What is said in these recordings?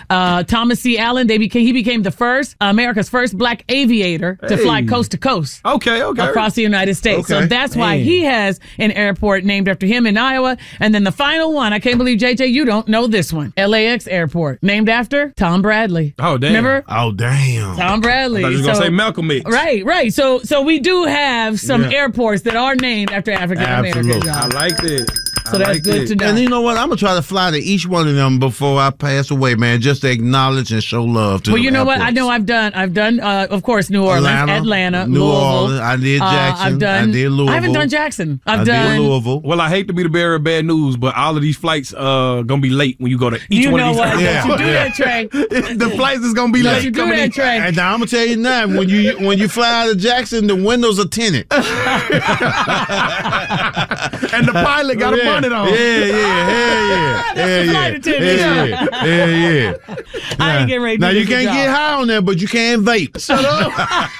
Thomas C. Allen, he became the first, America's first black aviator to fly coast to coast. Okay. Across the United States. Okay. So that's why he has an airport named after him in Iowa. And then the final one, I can't believe, JJ, you don't know this one. LAX Airport, named after Tom Bradley. Oh, damn. Remember? Oh, damn. Tom Bradley. I was going to say Malcolm X. Right. So we do have some airports that are named after African Americans. Absolutely. I like that. So that's good to know. And you know what? I'm going to try to fly to each one of them before I pass away, man, just to acknowledge and show love to them. Well, you know what? I airports. know I've done, of course, New Orleans, Atlanta, New Louisville. Orleans. I did Jackson. I did Louisville. I haven't done Jackson. I I've did done Louisville. Well, I hate to be the bearer of bad news, but all of these flights going to be late when you go to each You one know of these. what? Yeah. Don't you do that, Trey. The flights is going to be Don't late. you do coming that, in. Trey. And now I'm gonna tell you now, when you fly out of Jackson, the windows are tinted. And the pilot got a bonnet on. Yeah. flight attendant. Yeah. I ain't getting ready to Now do you this can't job. get high on there, but you can vape. Shut up.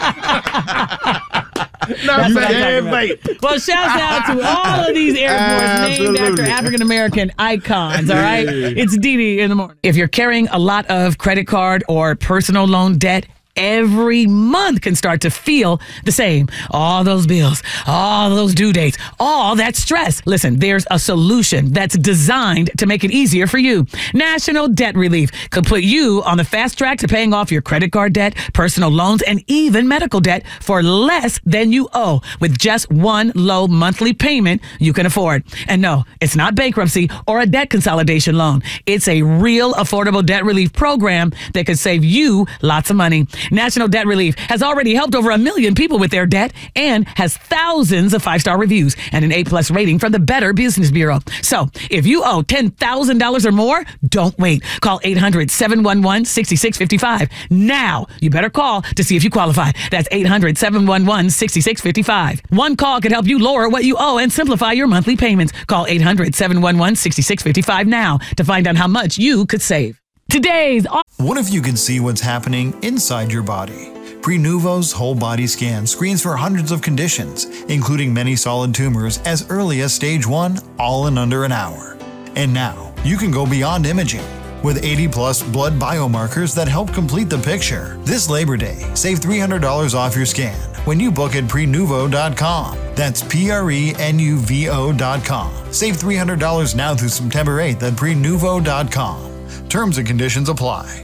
That's you what I'm can talking about. vape. Well, shouts out to all of these airports named after Absolutely. African American icons, all right? It's Dee Dee in the morning. If you're carrying a lot of credit card or personal loan debt, every month can start to feel the same. All those bills, all those due dates, all that stress. Listen, there's a solution that's designed to make it easier for you. National Debt Relief could put you on the fast track to paying off your credit card debt, personal loans, and even medical debt for less than you owe with just one low monthly payment you can afford. And no, it's not bankruptcy or a debt consolidation loan. It's a real affordable debt relief program that could save you lots of money. National Debt Relief has already helped over 1 million people with their debt and has thousands of 5-star reviews and an A+ rating from the Better Business Bureau. So if you owe $10,000 or more, don't wait. Call 800-711-6655. Now, you better call to see if you qualify. That's 800-711-6655. One call could help you lower what you owe and simplify your monthly payments. Call 800-711-6655 now to find out how much you could save. Today's What if you could see what's happening inside your body? Prenuvo's whole body scan screens for hundreds of conditions, including many solid tumors as early as stage 1, all in under an hour. And now, you can go beyond imaging. With 80+ blood biomarkers that help complete the picture. This Labor Day, save $300 off your scan when you book at Prenuvo.com. That's Prenuvo.com. Save $300 now through September 8th at Prenuvo.com. Terms and conditions apply.